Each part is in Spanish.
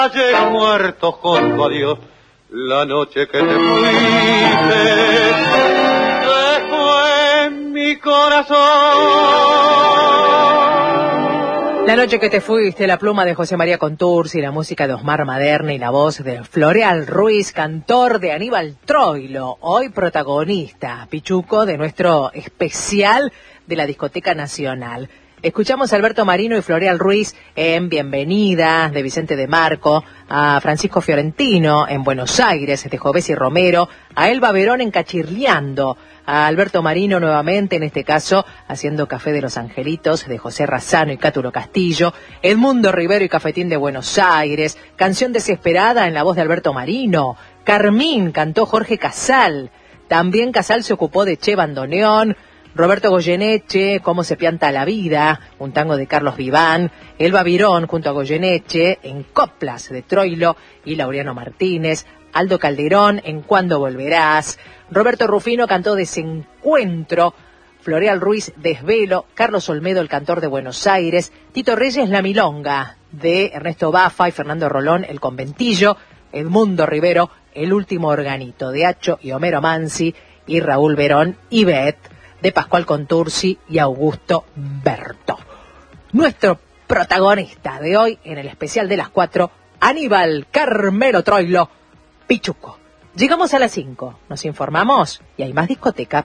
Ayer muerto junto a Dios, la noche que te fuiste, dejó en mi corazón. La noche que te fuiste, la pluma de José María Contursi, la música de Osmar Maderna y la voz de Floreal Ruiz, cantor de Aníbal Troilo, hoy protagonista, Pichuco, de nuestro especial de la Discoteca Nacional. Escuchamos a Alberto Marino y Floreal Ruiz en Bienvenida, de Vicente de Marco, a Francisco Fiorentino en Buenos Aires, de Jovesi Romero, a Elba Verón en Cachirleando, a Alberto Marino nuevamente, en este caso, haciendo Café de los Angelitos, de José Razzano y Cátulo Castillo, Edmundo Rivero y Cafetín de Buenos Aires, Canción Desesperada en la voz de Alberto Marino, Carmín cantó Jorge Casal, también Casal se ocupó de Che Bandoneón, Roberto Goyeneche, Cómo se pianta la vida, un tango de Carlos Viván, Elba Virón junto a Goyeneche, en Coplas de Troilo y Laureano Martínez, Aldo Calderón en Cuándo volverás, Roberto Rufino cantó Desencuentro, Floreal Ruiz Desvelo, Carlos Olmedo el cantor de Buenos Aires, Tito Reyes La Milonga, de Ernesto Bafa y Fernando Rolón El Conventillo, Edmundo Rivero El Último Organito, de Acho y Homero Mansi, y Raúl Verón y Bet, de Pascual Contursi y Augusto Berto. Nuestro protagonista de hoy en el especial de las 4, Aníbal Carmelo Troilo, Pichuco. Llegamos a las 5, nos informamos y hay más discoteca.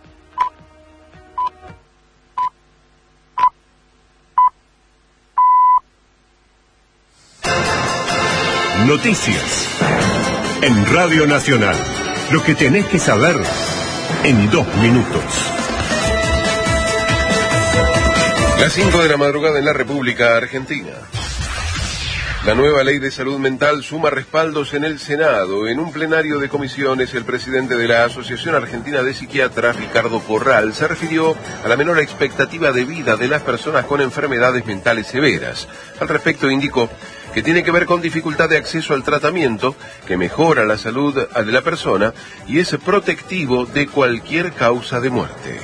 Noticias en Radio Nacional. Lo que tenés que saber en 2 minutos. Las 5 de la madrugada en la República Argentina. La nueva ley de salud mental suma respaldos en el Senado. En un plenario de comisiones, el presidente de la Asociación Argentina de Psiquiatras, Ricardo Corral, se refirió a la menor expectativa de vida de las personas con enfermedades mentales severas. Al respecto indicó que tiene que ver con dificultad de acceso al tratamiento, que mejora la salud de la persona y es protectivo de cualquier causa de muerte.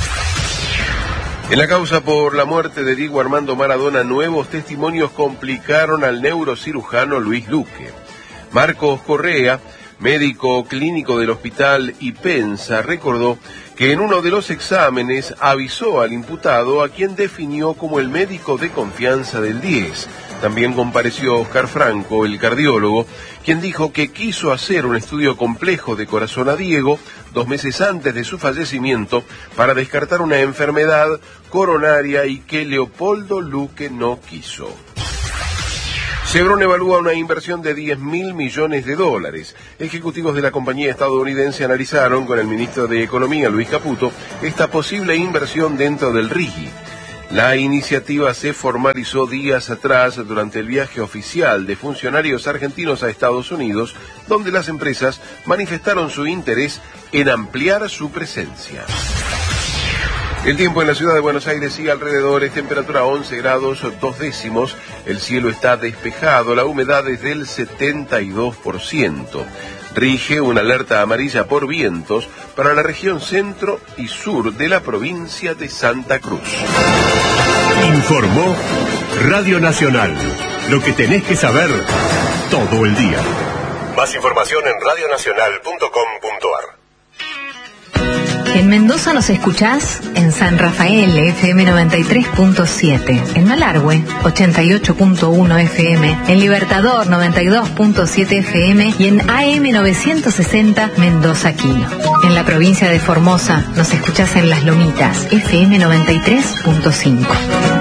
En la causa por la muerte de Diego Armando Maradona, nuevos testimonios complicaron al neurocirujano Luis Luque. Marcos Correa, médico clínico del hospital Ipensa, recordó que en uno de los exámenes avisó al imputado, a quien definió como el médico de confianza del 10. También compareció Oscar Franco, el cardiólogo, quien dijo que quiso hacer un estudio complejo de corazón a Diego 2 meses antes de su fallecimiento para descartar una enfermedad coronaria y que Leopoldo Luque no quiso. Chevron evalúa una inversión de $10.000 millones. Ejecutivos de la compañía estadounidense analizaron con el ministro de Economía, Luis Caputo, esta posible inversión dentro del RIGI. La iniciativa se formalizó días atrás durante el viaje oficial de funcionarios argentinos a Estados Unidos, donde las empresas manifestaron su interés en ampliar su presencia. El tiempo en la ciudad de Buenos Aires y alrededores, temperatura 11 grados 2 décimos, el cielo está despejado, la humedad es del 72%. Rige una alerta amarilla por vientos para la región centro y sur de la provincia de Santa Cruz. Informó Radio Nacional. Lo que tenés que saber todo el día. Más información en radionacional.com.ar. En Mendoza nos escuchás en San Rafael, FM 93.7, en Malargüe, 88.1 FM, en Libertador, 92.7 FM y en AM 960 Mendoza Quino. En la provincia de Formosa nos escuchás en Las Lomitas, FM 93.5.